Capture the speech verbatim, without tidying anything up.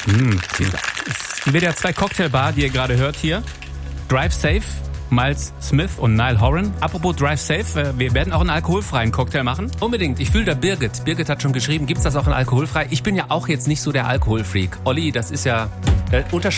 Mm, vielen Dank. Es ist die W D R zwei Cocktailbar, die ihr gerade hört hier. Drive Safe, Miles Smith und Niall Horan. Apropos Drive Safe, wir werden auch einen alkoholfreien Cocktail machen. Unbedingt. Ich fühle da Birgit. Birgit hat schon geschrieben, gibt's das auch in alkoholfrei? Ich bin ja auch jetzt nicht so der Alkoholfreak. Olli, das ist ja der Unterschied.